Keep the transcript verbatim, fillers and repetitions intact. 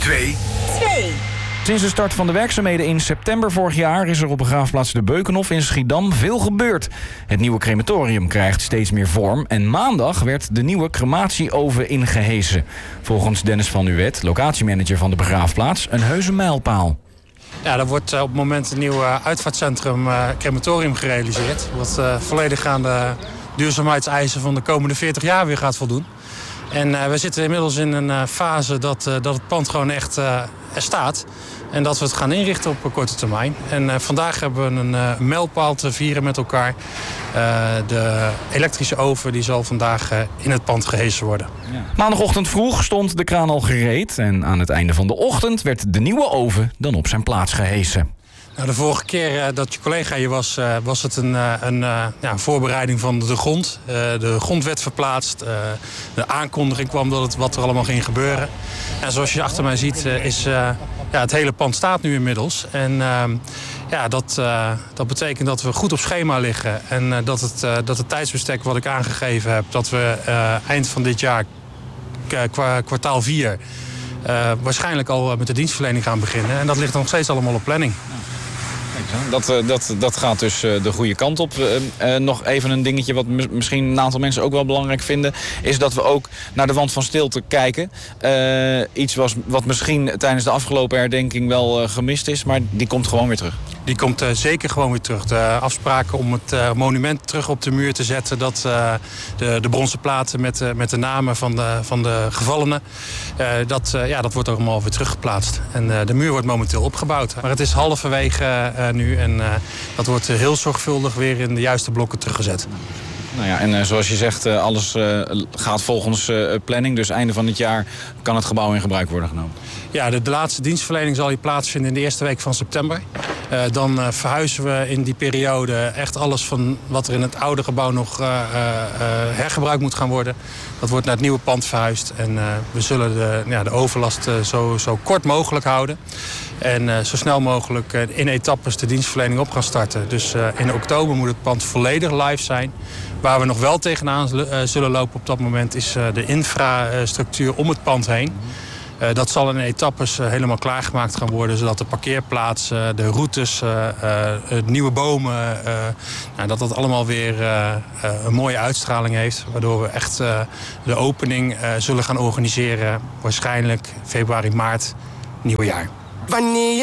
twee. twee. Sinds de start van de werkzaamheden in september vorig jaar is er op begraafplaats De Beukenhof in Schiedam veel gebeurd. Het nieuwe crematorium krijgt steeds meer vorm en maandag werd de nieuwe crematieoven ingehesen. Volgens Dennis van Uwet, locatiemanager van de begraafplaats, een heuse mijlpaal. Ja, er wordt op het moment een nieuw uitvaartcentrum uh, crematorium gerealiseerd. Wat uh, volledig aan de duurzaamheidseisen van de komende veertig jaar weer gaat voldoen. En uh, we zitten inmiddels in een uh, fase dat, uh, dat het pand gewoon echt uh, er staat. En dat we het gaan inrichten op korte termijn. En uh, vandaag hebben we een uh, mijlpaal te vieren met elkaar. Uh, de elektrische oven die zal vandaag uh, in het pand gehesen worden. Ja. Maandagochtend vroeg stond de kraan al gereed. En aan het einde van de ochtend werd de nieuwe oven dan op zijn plaats gehesen. Nou, de vorige keer uh, dat je collega hier was, uh, was het een, uh, een uh, ja, voorbereiding van de grond. Uh, de grond werd verplaatst. Uh, de aankondiging kwam dat het, wat er allemaal ging gebeuren. En zoals je achter mij ziet, uh, is uh, ja, het hele pand staat nu inmiddels. En uh, ja, dat, uh, dat betekent dat we goed op schema liggen. En uh, dat, het, uh, dat het tijdsbestek wat ik aangegeven heb, dat we uh, eind van dit jaar, uh, kwartaal vier, uh, waarschijnlijk al met de dienstverlening gaan beginnen. En dat ligt nog steeds allemaal op planning. Dat, dat, dat gaat dus de goede kant op. Uh, uh, nog even een dingetje wat m- misschien een aantal mensen ook wel belangrijk vinden, is dat we ook naar de wand van stilte kijken. Uh, iets was, wat misschien tijdens de afgelopen herdenking wel uh, gemist is, maar die komt gewoon weer terug. Die komt uh, zeker gewoon weer terug. De afspraken om het uh, monument terug op de muur te zetten, dat uh, de, de bronzen platen met, uh, met de namen van de, van de gevallenen, uh, dat, uh, ja, dat wordt allemaal weer teruggeplaatst. En uh, de muur wordt momenteel opgebouwd. Maar het is halverwege uh, nu en uh, dat wordt uh, heel zorgvuldig weer in de juiste blokken teruggezet. Nou ja, en uh, zoals je zegt, uh, alles uh, gaat volgens uh, planning. Dus einde van het jaar kan het gebouw in gebruik worden genomen. Ja, de, de laatste dienstverlening zal hier plaatsvinden in de eerste week van september. Uh, dan uh, verhuizen we in die periode echt alles van wat er in het oude gebouw nog uh, uh, hergebruikt moet gaan worden. Dat wordt naar het nieuwe pand verhuisd. En uh, we zullen de, ja, de overlast uh, zo, zo kort mogelijk houden. En uh, zo snel mogelijk uh, in etappes de dienstverlening op gaan starten. Dus uh, in oktober moet het pand volledig live zijn. Waar we nog wel tegenaan uh, zullen lopen op dat moment is uh, de infrastructuur om het pand heen. Uh, dat zal in etappes uh, helemaal klaargemaakt gaan worden, zodat de parkeerplaatsen, de routes, uh, uh, nieuwe bomen, uh, nou, dat dat allemaal weer uh, uh, een mooie uitstraling heeft. Waardoor we echt uh, de opening uh, zullen gaan organiseren, waarschijnlijk februari, maart, nieuwe jaar. Wanneer